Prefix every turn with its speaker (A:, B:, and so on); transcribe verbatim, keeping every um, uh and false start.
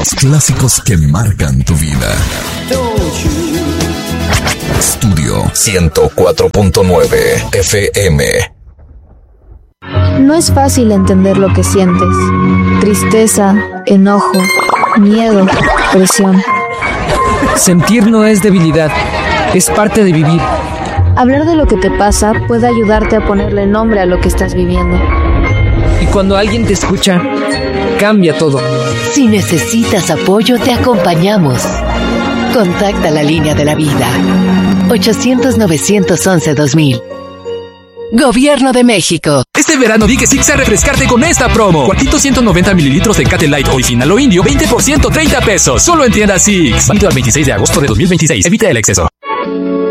A: Los clásicos que marcan tu vida. Estudio ciento cuatro punto nueve F M.
B: No es fácil entender lo que sientes. Tristeza, enojo, miedo, presión.
C: Sentir no es debilidad, es parte de vivir.
B: Hablar de lo que te pasa puede ayudarte a ponerle nombre a lo que estás viviendo.
C: Y cuando alguien te escucha, cambia todo.
D: Si necesitas apoyo, te acompañamos. Contacta la línea de la vida. ochocientos, novecientos once, dos mil. Gobierno de México.
E: Este verano di que sí a refrescarte con esta promo. Cuartito ciento noventa mililitros de Cate Light original o indio, veinte por ciento, treinta pesos. Solo en tiendas Six. Válido al veintiséis de agosto de dos mil veintiséis. Evita el exceso.